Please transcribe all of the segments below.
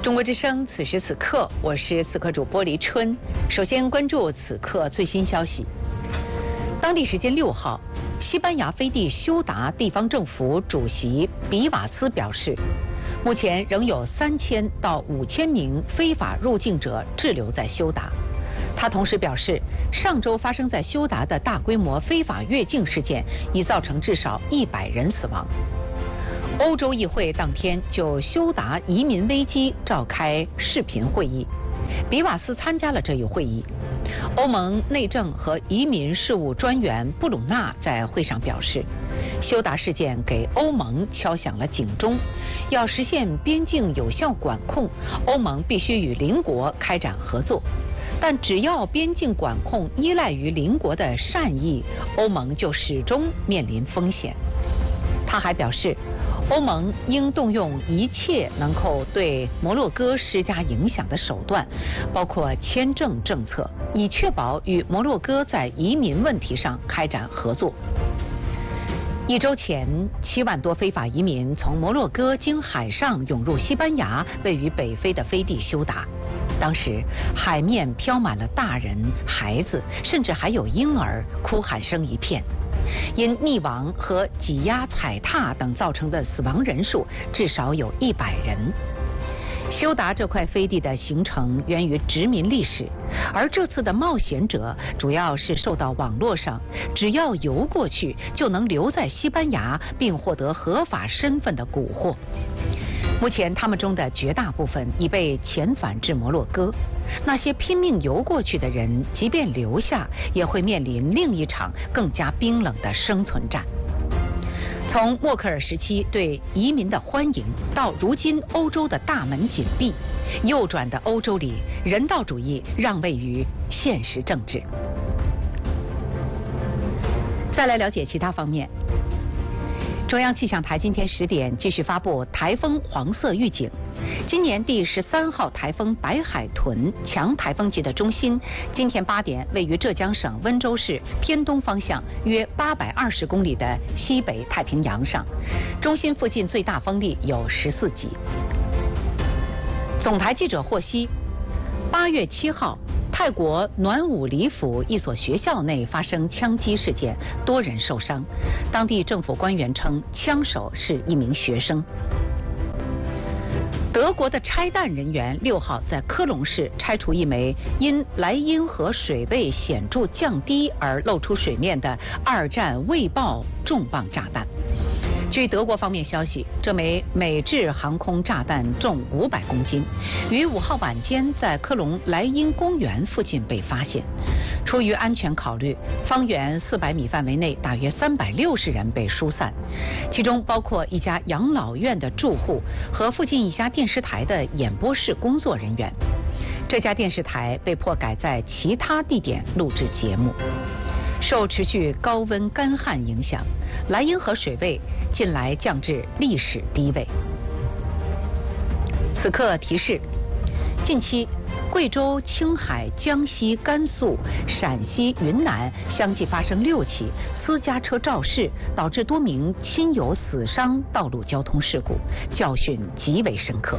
中国之声，此时此刻，我是此刻主播黎春。首先关注此刻最新消息。当地时间6号，西班牙飞地休达地方政府主席比瓦斯表示，目前仍有3000到5000名非法入境者滞留在休达。他同时表示，上周发生在休达的大规模非法越境事件已造成至少100人死亡。欧洲议会当天就休达移民危机召开视频会议，比瓦斯参加了这一会议。欧盟内政和移民事务专员布鲁纳在会上表示，休达事件给欧盟敲响了警钟，要实现边境有效管控，欧盟必须与邻国开展合作。但只要边境管控依赖于邻国的善意，欧盟就始终面临风险。他还表示，欧盟应动用一切能够对摩洛哥施加影响的手段，包括签证政策，以确保与摩洛哥在移民问题上开展合作。1周前，7万多非法移民从摩洛哥经海上涌入西班牙位于北非的飞地休达。当时海面飘满了大人、孩子，甚至还有婴儿，哭喊声一片。因溺亡和挤压、踩踏等造成的死亡人数至少有100人。休达这块飞地的形成源于殖民历史，而这次的冒险者主要是受到网络上只要游过去就能留在西班牙并获得合法身份的蛊惑。目前他们中的绝大部分已被遣返至摩洛哥，那些拼命游过去的人，即便留下，也会面临另一场更加冰冷的生存战。从默克尔时期对移民的欢迎，到如今欧洲的大门紧闭，右转的欧洲里，人道主义让位于现实政治。再来了解其他方面。中央气象台今天10点继续发布台风黄色预警。今年第13号台风白海豚强台风级的中心，今天8点位于浙江省温州市偏东方向约820公里的西北太平洋上，中心附近最大风力有14级。总台记者获悉，8月7号。泰国暖武里府一所学校内发生枪击事件，多人受伤。当地政府官员称，枪手是一名学生。德国的拆弹人员6号在科隆市拆除一枚因莱茵河水位显著降低而露出水面的2战未爆重磅炸弹。据德国方面消息，这枚美制航空炸弹重500公斤，于5号晚间在科隆莱茵公园附近被发现。出于安全考虑，方圆400米范围内大约360人被疏散，其中包括一家养老院的住户和附近一家电视台的演播室工作人员。这家电视台被迫改在其他地点录制节目。受持续高温干旱影响，莱茵河水位近来降至历史低位。此刻提示：近期贵州、青海、江西、甘肃、陕西、云南相继发生6起私家车肇事，导致多名亲友死伤道路交通事故，教训极为深刻。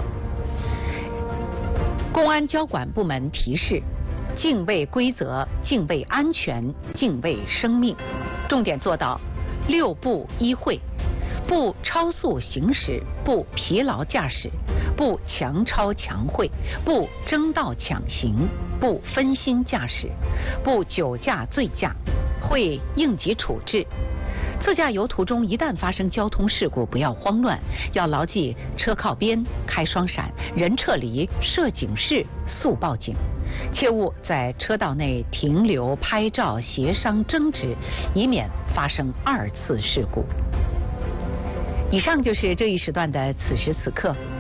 公安交管部门提示：敬畏规则，敬畏安全，敬畏生命，重点做到6不1会：不超速行驶，不疲劳驾驶，不强超强会，不争道抢行，不分心驾驶，不酒驾醉驾，会应急处置。自驾游途中一旦发生交通事故，不要慌乱，要牢记车靠边、开双闪、人撤离、设警示、速报警，切勿在车道内停留、拍照、协商、争执，以免发生2次事故。以上就是这一时段的此时此刻。